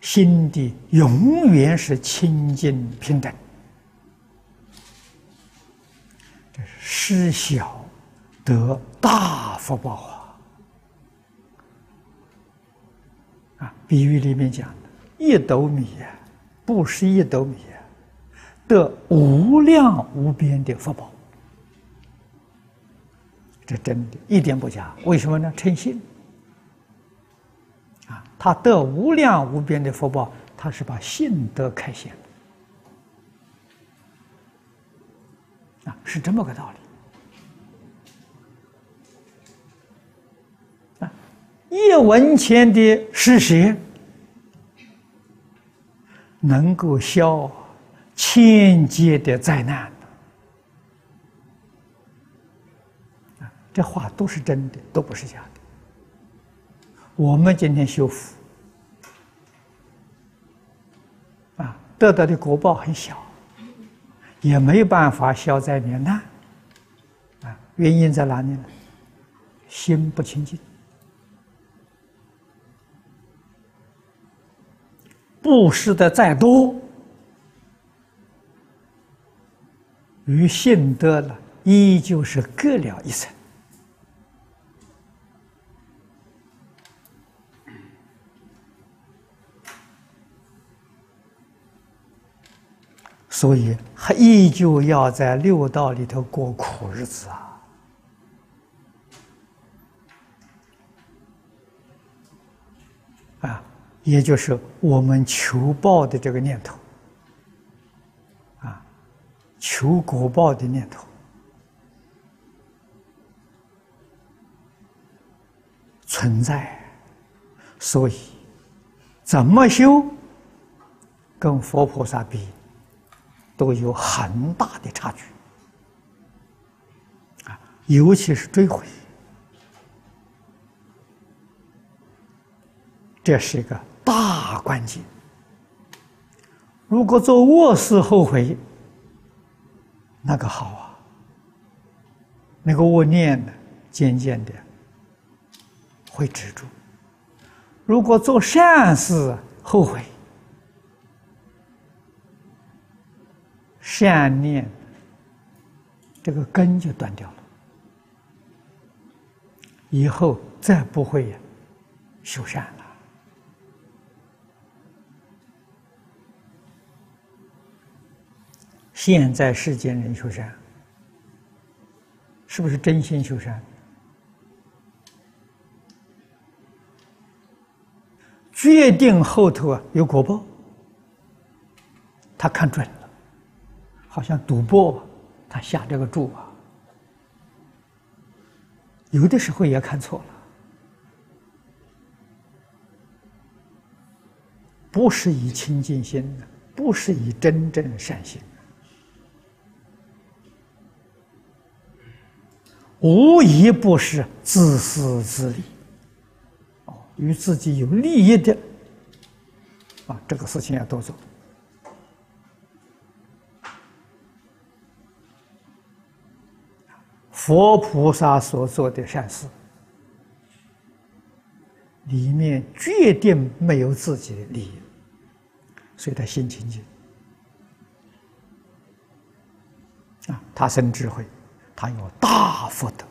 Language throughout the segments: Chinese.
心地永远是清净平等。这施小得大福报比喻里面讲的，1斗米布施1斗米得无量无边的福报。这真的一点不假。为什么呢？称心他得无量无边的福报，他是把性德开显的是这么个道理1文钱的施舍能够消千劫的灾难这话都是真的，都不是假的。我们今天修福得到的果报很小，也没办法消灾免难原因在哪里呢？心不清净。布施的再多，与性德了依旧是各了一层。所以还依旧要在六道里头过苦日子也就是我们求报的这个念头求果报的念头存在，所以怎么修跟佛菩萨比都有很大的差距尤其是追悔，这是一个大关键。如果做恶事后悔，那个好那个恶念呢，渐渐的会止住。如果做善事后悔，善念这个根就断掉了，以后再不会修善了。现在世间人修善，是不是真心修善？决定后头有果报，他看准了，好像赌博，他下这个注有的时候也看错了，不是以清净心的，不是以真正善心，无一不是自私自利，与自己有利益的这个事情要多做。佛菩萨所做的善事，里面决定没有自己的利益，所以他心清净他生智慧，他有大福德，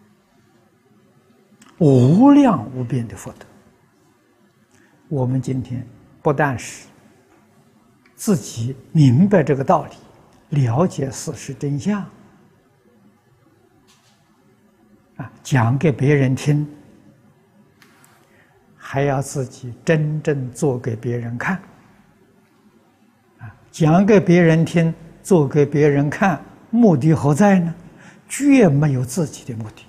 无量无边的福德。我们今天不但是自己明白这个道理，了解事实真相讲给别人听，还要自己真正做给别人看讲给别人听，做给别人看，目的何在呢？绝没有自己的目的。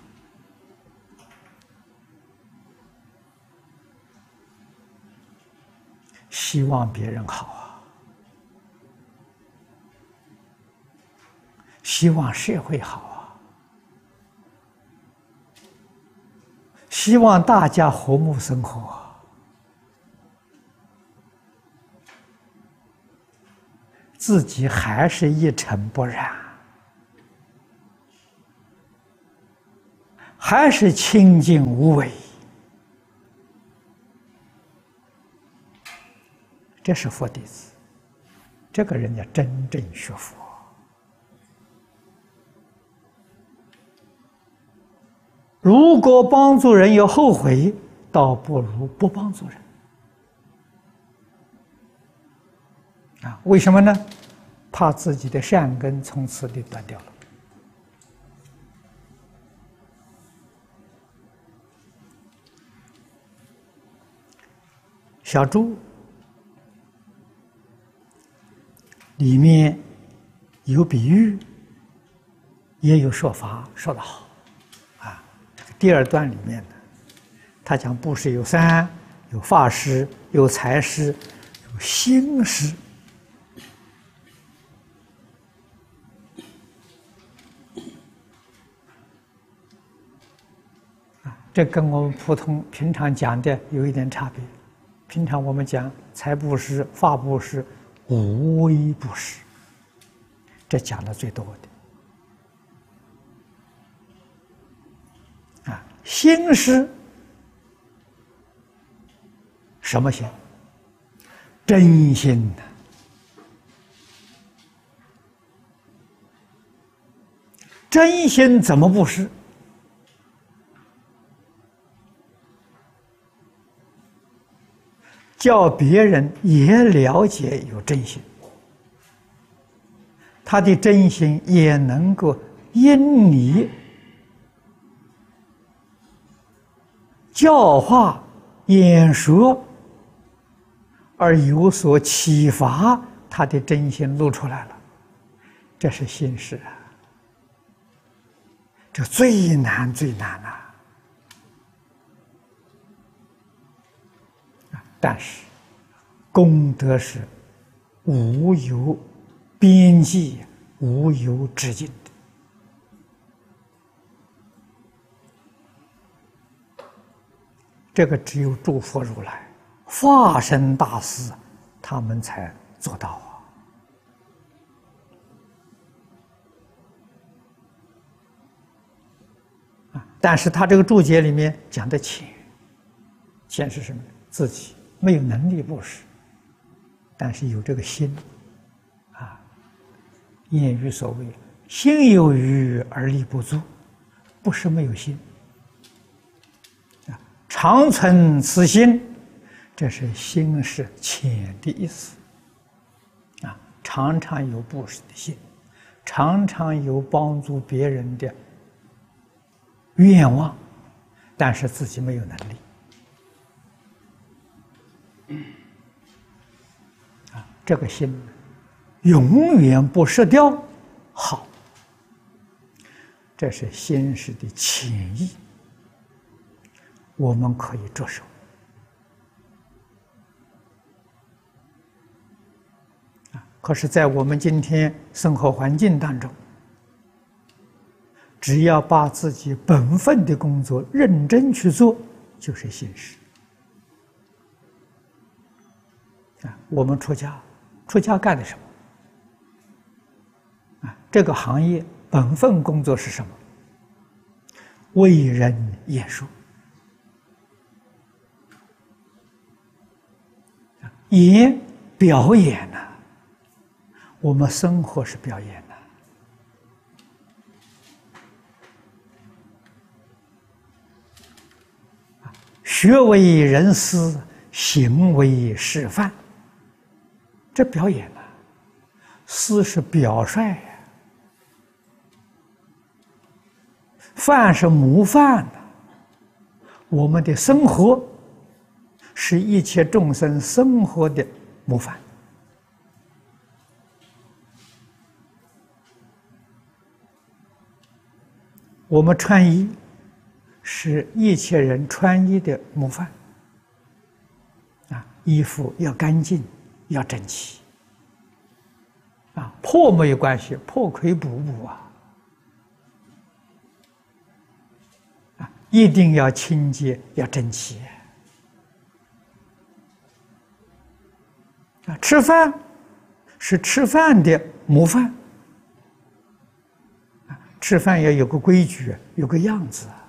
希望别人好希望社会好希望大家和睦生活自己还是一尘不染，还是清净无为， 这是佛弟子，这个人家真正学佛。如果帮助人有后悔，倒不如不帮助人。为什么呢？怕自己的善根从此地断掉了。小注里面有比喻，也有说法，说得好啊。第二段里面呢，他讲布施有三：有法施、有财施、有心施。这跟我们普通平常讲的有一点差别。平常我们讲财布施、法布施、无为布施，这讲的最多的。心施什么心？真心的。真心怎么布施？叫别人也了解有真心，他的真心也能够因你教化演说而有所启发，他的真心露出来了，这是心事啊，这最难最难啊！但是功德是无有边际、无有止境的。这个只有诸佛如来、化身大士他们才做到啊！但是他这个注解里面讲的浅，浅是什么？自己没有能力布施，但是有这个心啊。谚语所谓“心有余而力不足”，不是没有心啊。常存此心，这是心是浅的意思啊。常常有布施的心，常常有帮助别人的愿望，但是自己没有能力。这个心永远不失掉，好，这是心识的潜意，我们可以着手可是，在我们今天生活环境当中，只要把自己本分的工作认真去做，就是心识我们出家干的什么？这个行业本分工作是什么？为人演说，演表演呢？我们生活是表演呢。学为人师，行为示范。这表演呢，师是表率呀，范是模范呢。我们的生活是一切众生生活的模范。我们穿衣是一切人穿衣的模范衣服要干净，要整齐破没有关系，破可以补一定要清洁，要整齐吃饭是吃饭的模范吃饭要有个规矩，有个样子